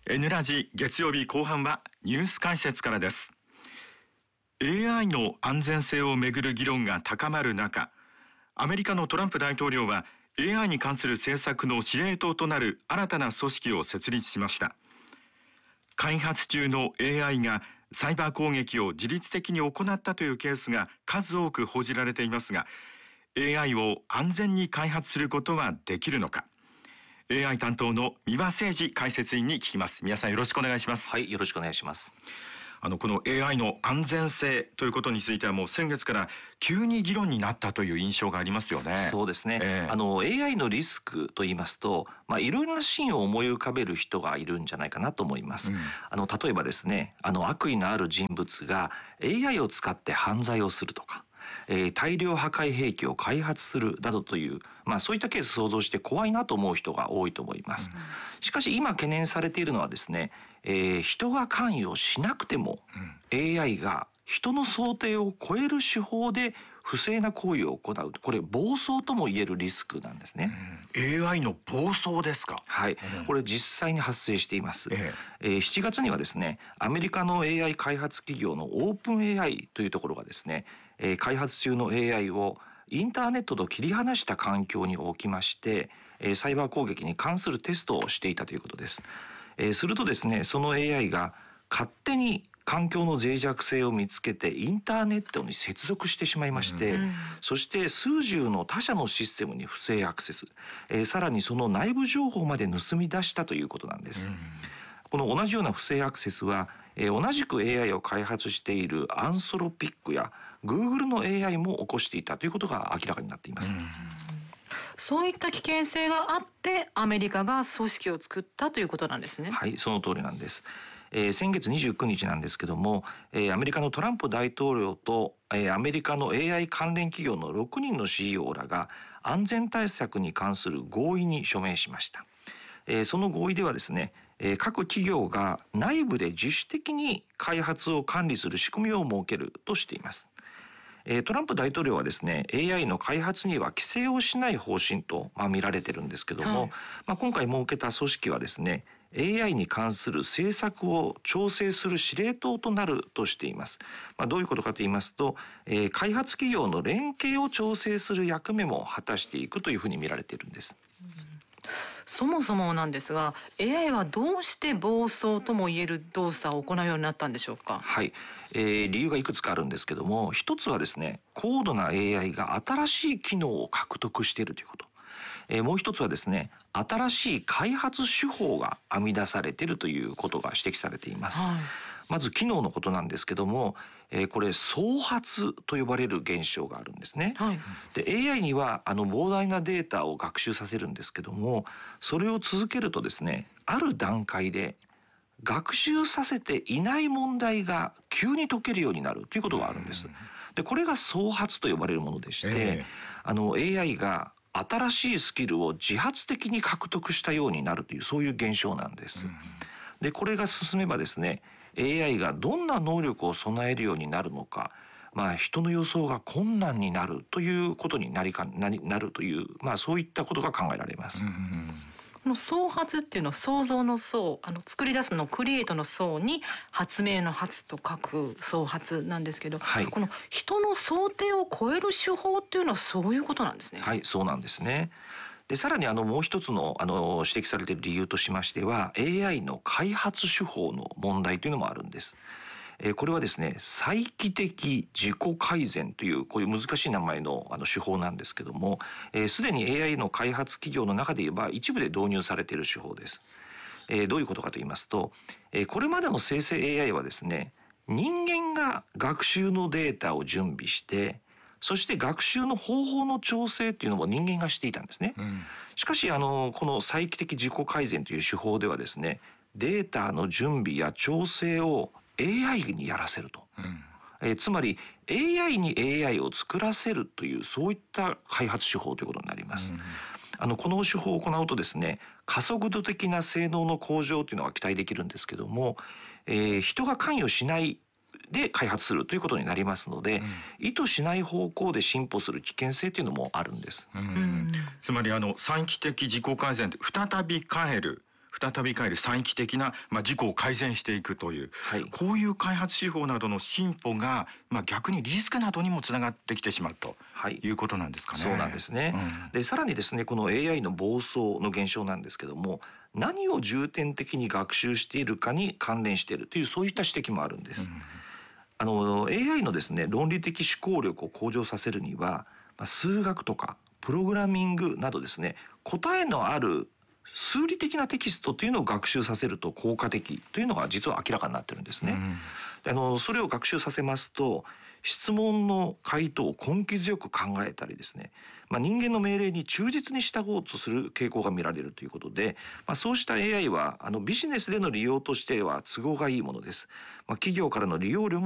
N ラジ月曜日後半はニュース解説からです。 AI の安全性をめぐる議論が高まる中、アメリカのトランプ大統領は AI に関する政策の司令塔となる新たな組織を設立しました。開発中の AI がサイバー攻撃を自律的に行ったというケースが数多く報じられていますが、 AI を安全に開発することはできるのか。 AI 担当の三輪誠司解説員に聞きます。皆さんよろしくお願いします。 はい、よろしくお願いします。 この AI の安全性ということについてはもう先月から急に議論になったという印象がありますよね。 そうですね、AI のリスクといいますと、いろいろなシーンを思い浮かべる人がいるんじゃないかなと思います。例えばですね、悪意のある人物が AI を使って犯罪をするとか、大量破壊兵器を開発するなどという、そういったケース想像して怖いなと思う人が多いと思います。しかし今懸念されているのはですね、人が関与しなくても AI が人の想定を超える手法で不正な行為を行う、これ暴走とも言えるリスクなんですね。 AI の暴走ですか。 はい、これ実際に発生しています。7月にはですね、アメリカの AI 開発企業のオープン AI というところがですね、開発中の AI をインターネットと切り離した環境に置きまして、サイバー攻撃に関するテストをしていたということです。するとですね、その AI が勝手に環境の脆弱性を見つけてインターネットに接続してしまいまして、そして数十の他社のシステムに不正アクセス、さらにその内部情報まで盗み出したということなんです。この同じような不正アクセスは、同じく AI を開発しているアンソロピックや Google の AI も起こしていたということが明らかになっています。 そういった危険性があってアメリカが組織を作ったということなんですね。 はい、その通りなんです。先月29日なんですけども、アメリカのトランプ大統領とアメリカの AI 関連企業の6人の CEO らが安全対策に関する合意に署名しました。その合意ではですね、各企業が内部で自主的に開発を管理する仕組みを設けるとしています。トランプ大統領はですね、 AI の開発には規制をしない方針と見られてるんですけども、今回設けた組織はですね、 AI に関する政策を調整する司令塔となるとしています。どういうことかと言いますと、開発企業の連携を調整する役目も果たしていくというふうに見られているんです。 そもそもなんですが、 AI はどうして暴走ともいえる動作を行うようになったんでしょうか。 はい、理由がいくつかあるんですけども、一つはですね、高度な AI が新しい機能を獲得しているということ。もう一つはですね、新しい開発手法が編み出されているということが指摘されています。まず機能のことなんですけども、これ創発と呼ばれる現象があるんですね。で AI には膨大なデータを学習させるんですけども、それを続けるとですね、ある段階で学習させていない問題が急に解けるようになるということがあるんです。でこれが創発と呼ばれるものでして、AI が新しいスキルを自発的に獲得したようになるという、そういう現象なんです。でこれが進めばですね、 AI がどんな能力を備えるようになるのか、人の予想が困難になるということになるという、そういったことが考えられます。 この創発っていうのは創造の創、作り出すのクリエイトの創に発明の発と書く創発なんですけど、この人の想定を超える手法っていうのはそういうことなんですね。 はい、そうなんですね。でさらにもう一つの指摘されている理由としましては、 AI の開発手法の問題というのもあるんです。これはですね、再帰的自己改善というこういう難しい名前の手法なんですけども、すでに AI の開発企業の中で言えば一部で導入されている手法です。どういうことかと言いますと、これまでの生成 AI はですね、人間が学習のデータを準備して、そして学習の方法の調整というのも人間がしていたんですね。しかしこの再帰的自己改善という手法ではですね、データの準備や調整を AI にやらせると、つまり AI に AI を作らせるという、そういった開発手法ということになります。この手法を行うとですね、加速度的な性能の向上というのが期待できるんですけども、人が関与しないで開発するということになりますので、意図しない方向で進歩する危険性というのもあるんです。 つまり再帰的自己改善って再び変える、 再び帰る再帰的な、事故を改善していくという、こういう開発手法などの進歩が、逆にリスクなどにもつながってきてしまうということなんですかね。 そうなんですね。でさらにですね、この AI の暴走の現象なんですけども、何を重点的に学習しているかに関連しているという、そういった指摘もあるんです。AI のですね、論理的思考力を向上させるには、数学とかプログラミングなどですね、答えのある数理的なテキストというのを学習させると効果的というのが実は明らかになってるんですね。それを学習させますと、質問の回答を根気強く考えたりですね、人間の命令に忠実に従おうとする傾向が見られるということで、そうした AI はビジネスでの利用としては都合がいいものです。企業からの利用料も